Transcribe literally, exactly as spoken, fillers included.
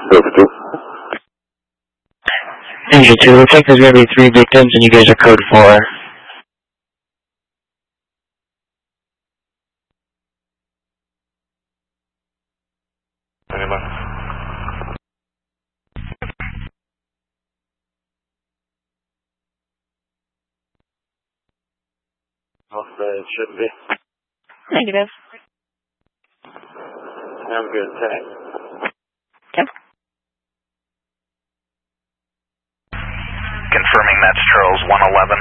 Over two. Ninja two, looks like there's going to be three victims and you guys are code four. Anybody? Off the shouldn't be. Negative. I'm good, thanks. Okay. Confirming that's Charles one eleven